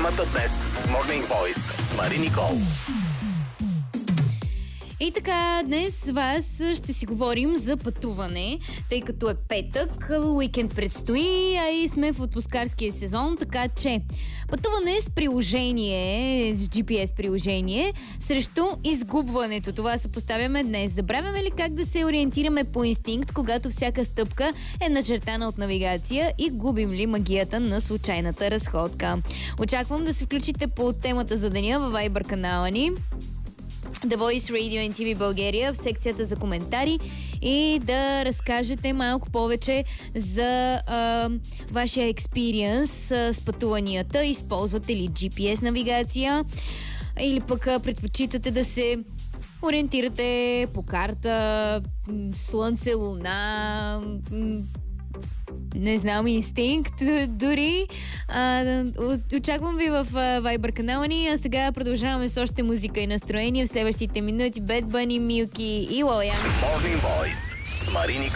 Темата днес в Morning Voice с Мари Никол. И така, днес с вас ще си говорим за пътуване, тъй като е петък, уикенд предстои, а и сме в отпускарския сезон, така че пътуване с приложение, с GPS приложение, срещу изгубването. Това съпоставяме днес. Забравяме ли как да се ориентираме по инстинкт, когато всяка стъпка е начертана от навигация и губим ли магията на случайната разходка? Очаквам да се включите по темата за деня във Viber канала ни The Voice Radio and TV България в секцията за коментари и да разкажете малко повече за вашия експириенс с пътуванията. Използвате ли GPS навигация или пък предпочитате да се ориентирате по карта, слънце, луна, не знам, инстинкт дори. Очаквам ви в Viber канала ни, а сега продължаваме с още музика и настроение в следващите минути. Bad Bunny, Milky и Лоян. Morning Voice с Мари Никол.